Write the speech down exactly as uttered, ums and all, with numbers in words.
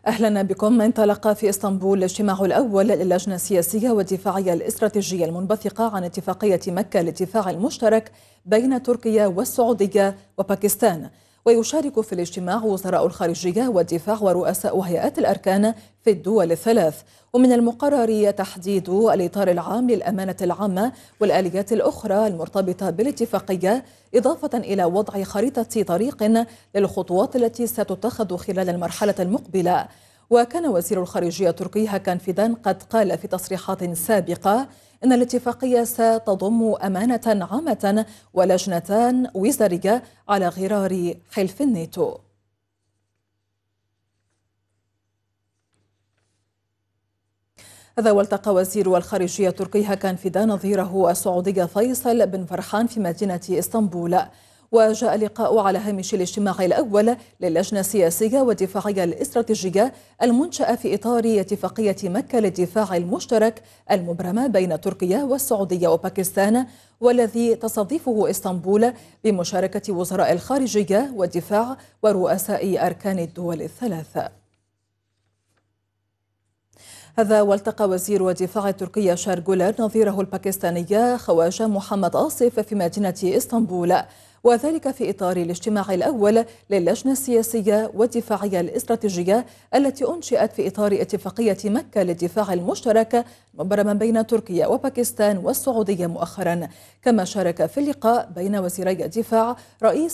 أهلا بكم. انطلق في اسطنبول الاجتماع الأول للجنة السياسية والدفاعية الاستراتيجية المنبثقة عن اتفاقية مكة للدفاع المشترك بين تركيا والسعودية وباكستان. ويشارك في الاجتماع وزراء الخارجية والدفاع ورؤساء هيئات الأركان في الدول الثلاث. ومن المقرر تحديد الإطار العام للأمانة العامة والآليات الأخرى المرتبطة بالاتفاقية، إضافة إلى وضع خريطة طريق للخطوات التي ستتخذ خلال المرحلة المقبلة. وكان وزير الخارجية التركي هاكان فيدان قد قال في تصريحات سابقة إن الاتفاقية ستضم أمانة عامة ولجنتان وزارية على غرار حلف الناتو. هذا والتقى وزير الخارجية التركي هاكان فيدان نظيره السعودي فيصل بن فرحان في مدينة اسطنبول. وجاء اللقاء على هامش الاجتماع الأول للجنة السياسية والدفاعية الاستراتيجية المنشأة في إطار اتفاقية مكة للدفاع المشترك المبرمة بين تركيا والسعودية وباكستان، والذي تستضيفه اسطنبول بمشاركة وزراء الخارجية والدفاع ورؤساء أركان الدول الثلاثة. هذا والتقى وزير الدفاع التركي شارغولر نظيره الباكستاني خواجة محمد آصف في مدينة اسطنبول، وذلك في إطار الاجتماع الأول للجنة السياسية والدفاعية الاستراتيجية التي أنشئت في إطار اتفاقية مكة للدفاع المشترك مبرما بين تركيا وباكستان والسعودية مؤخرا. كما شارك في اللقاء بين وزيري الدفاع رئيس